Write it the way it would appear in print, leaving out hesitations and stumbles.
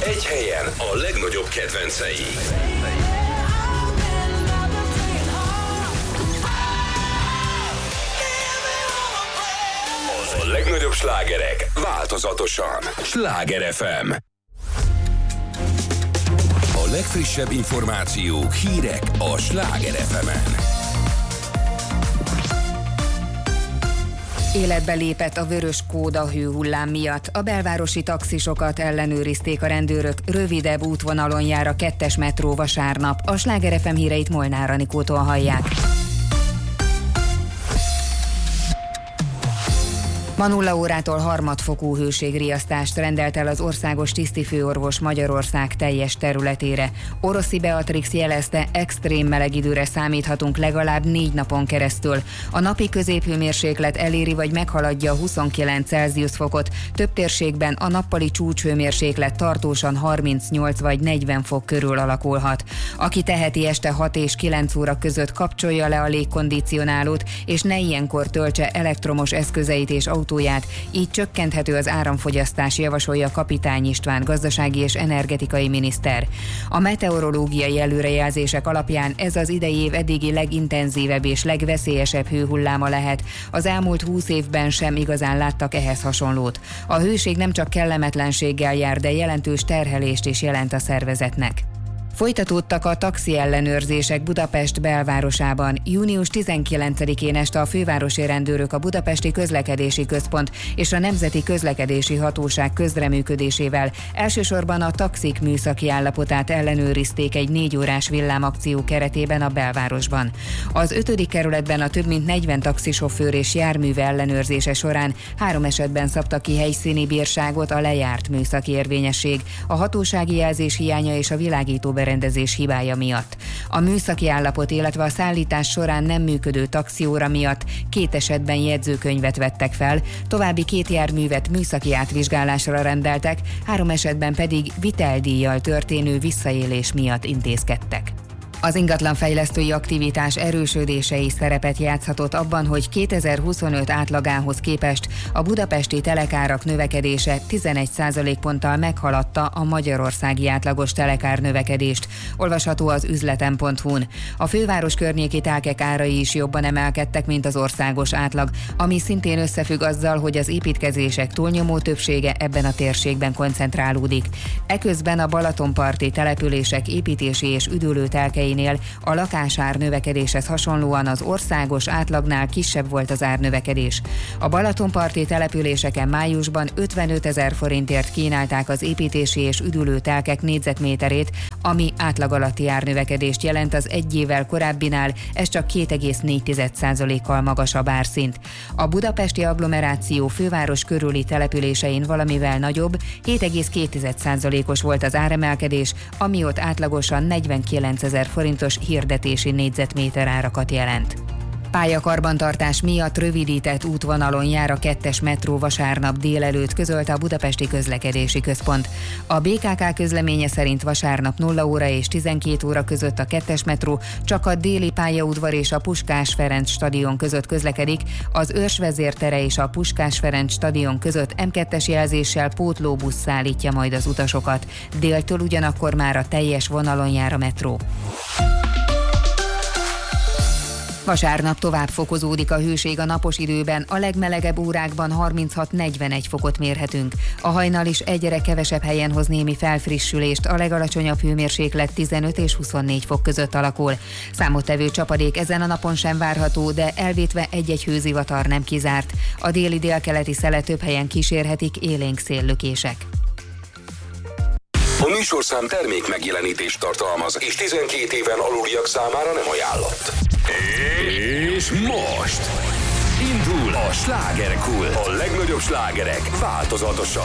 Egy helyen a legnagyobb kedvencei. A legnagyobb slágerek változatosan. Sláger FM. A legfrissebb információk, hírek a Sláger FM-en. Életbe lépett a vörös kód a hőhullám miatt. A belvárosi taxisokat ellenőrizték a rendőrök. Rövidebb útvonalon jár a 2-es metró vasárnap. A Sláger FM híreit Molnár Anikótól hallják. Ma 0 órától harmadfokú hőségriasztást rendelt el az országos tisztifőorvos Magyarország teljes területére. Oroszi Beatrix jelezte, extrém meleg időre számíthatunk legalább 4 napon keresztül. A napi középhőmérséklet eléri vagy meghaladja 29 Celsius fokot, több térségben a nappali csúcshőmérséklet tartósan 38 vagy 40 fok körül alakulhat. Aki teheti, este 6 és 9 óra között kapcsolja le a légkondicionálót, és ne ilyenkor töltse elektromos eszközeit és autóját, így csökkenthető az áramfogyasztás, javasolja Kapitány István gazdasági és energetikai miniszter. A meteorológiai előrejelzések alapján ez az idei év eddigi legintenzívebb és legveszélyesebb hőhulláma lehet. Az elmúlt 20 évben sem igazán láttak ehhez hasonlót. A hőség nem csak kellemetlenséggel jár, de jelentős terhelést is jelent a szervezetnek. Folytatódtak a taxi ellenőrzések Budapest belvárosában. Június 19-én este a fővárosi rendőrök, a Budapesti Közlekedési Központ és a Nemzeti Közlekedési Hatóság közreműködésével elsősorban a taxik műszaki állapotát ellenőrizték egy 4 órás villámakció keretében a belvárosban. Az 5. kerületben a több mint 40 taxisofőr és járműve ellenőrzése során 3 esetben szabtak ki helyszíni bírságot a lejárt műszaki érvényesség, a hatósági jelzés hiánya és a világító berendezés hibája miatt. A műszaki állapot, illetve a szállítás során nem működő taxióra miatt 2 esetben jegyzőkönyvet vettek fel, további 2 járművet műszaki átvizsgálásra rendeltek, 3 esetben pedig viteldíjjal történő visszaélés miatt intézkedtek. Az ingatlanfejlesztői aktivitás erősödése is szerepet játszhatott abban, hogy 2025 átlagához képest a budapesti telekárak növekedése 11% ponttal meghaladta a magyarországi átlagos telekár növekedést, olvasható az üzletem.hu-n. A főváros környéki telkek árai is jobban emelkedtek, mint az országos átlag, ami szintén összefügg azzal, hogy az építkezések túlnyomó többsége ebben a térségben koncentrálódik. Eközben a balatonparti települések építési és üdülő telkei a lakásár növekedéshez hasonlóan az országos átlagnál kisebb volt az árnövekedés. A balatonparti településeken májusban 55 000 forintért kínálták az építési és üdülő telkek négyzetméterét, ami átlag alatti árnövekedést jelent az egy évvel korábbinál, ez csak 2,4%-kal magasabb árszint. A budapesti agglomeráció főváros körüli településein valamivel nagyobb, 7,2%-os volt az áremelkedés, ami ott átlagosan 49 000 forintos hirdetési négyzetméter árakat jelent. Pályakarbantartás miatt rövidített útvonalon jár a 2-es metró vasárnap délelőtt, közölte a Budapesti Közlekedési Központ. A BKK közleménye szerint vasárnap 0 óra és 12 óra között a 2-es metró csak a déli pályaudvar és a Puskás Ferenc stadion között közlekedik, az Őrsvezér tere és a Puskás Ferenc stadion között M2-es jelzéssel pótlóbusz szállítja majd az utasokat. Déltől ugyanakkor már a teljes vonalon jár a metró. Vasárnap tovább fokozódik a hőség a napos időben, a legmelegebb órákban 36-41 fokot mérhetünk. A hajnal is egyre kevesebb helyen hoz némi felfrissülést, a legalacsonyabb hőmérséklet 15 és 24 fok között alakul. Számottevő csapadék ezen a napon sem várható, de elvétve egy-egy hőzivatar nem kizárt. A déli délkeleti szele több helyen kísérhetik élénk széllökések. A műsorszám termék megjelenítést tartalmaz, és 12 éven aluliak számára nem ajánlott. És most indul a Slágerkult. A legnagyobb slágerek változatosan.